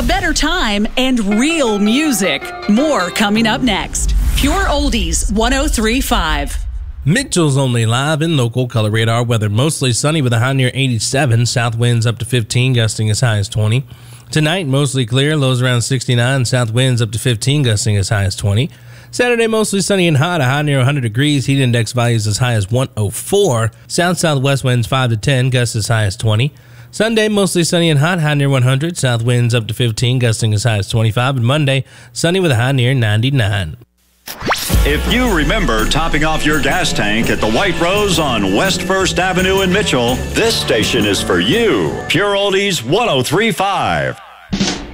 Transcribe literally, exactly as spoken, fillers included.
a better time, and real music. More coming up next. Pure Oldies one oh three point five. Mitchell's only live in local color radar weather. Mostly sunny with a high near eighty-seven. South winds up to fifteen, gusting as high as twenty. Tonight, mostly clear, lows around sixty-nine. South winds up to fifteen, gusting as high as twenty. Saturday, mostly sunny and hot, a high near one hundred degrees. Heat index values as high as one oh four. South-southwest winds five to ten, gusts as high as twenty. Sunday, mostly sunny and hot, high near one hundred. South winds up to fifteen, gusting as high as twenty-five. And Monday, sunny with a high near ninety-nine. If you remember topping off your gas tank at the White Rose on West First Avenue in Mitchell, this station is for you. Pure Oldies one oh three point five.